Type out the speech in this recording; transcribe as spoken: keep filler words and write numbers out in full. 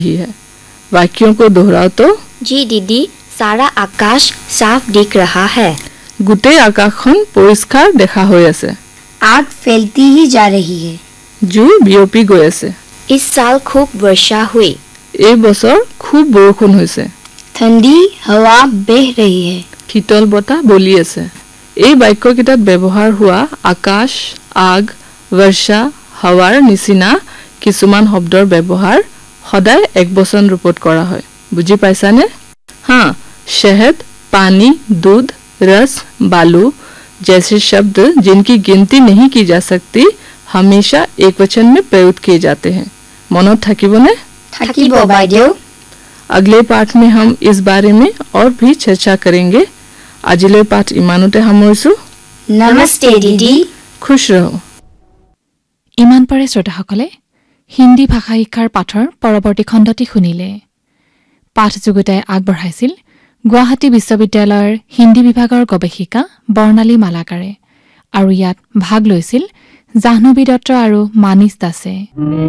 है। वाक्यों को दोहराओ तो। जी दीदी, सारा आकाश साफ दिख रहा है। गोटे आकाशखन परिष्कार देखा হৈ আছে। आग फैलती ही जा रही है। জুই বিয়পি গৈ আছে। इस साल खूब वर्षा हुई। এই বছৰ খুব বৰষুণ হৈছে। ठंडी हवा बह रही है। শীতল বতাহ বলি আছে। এই বাক্যকেইটাত ব্যৱহাৰ হোৱা আকাশ, আগ, वर्षा, হাৱাৰ নিচিনা কিছুমান শব্দৰ ব্যৱহাৰ সদায় একবচন ৰূপত কৰা হয়। বুজি পাইছানে? हाँ, शहद, पानी, दूध, रस, बालू जैसे शब्द जिनकी गिनती नहीं की जा सकती हमेशा एकवचन में प्रयुक्त किए जाते हैं। मनोत থাকিবনে? থাকিব বাইদেউ। अगले पाठ में हम इस बारे में और भी चर्चा करेंगे। আজিলৈ পাঠ ইমানতে সামৰিছো। नमस्ते दीदी। खुश रहो। ইমান পাৰে শ্ৰোতাসকলে হিন্দী ভাষা শিক্ষাৰ পাঠৰ পৰৱৰ্তী খণ্ডটি শুনিলে। পাঠ যোগতাই আগবঢ়াইছিল গুৱাহাটী বিশ্ববিদ্যালয়ৰ হিন্দী বিভাগৰ গৱেষিকা বৰ্ণালী মালাকাৰে আৰু ইয়াত ভাগ লৈছিল জাহ্নবী দত্ত আৰু মানিছ দাসে।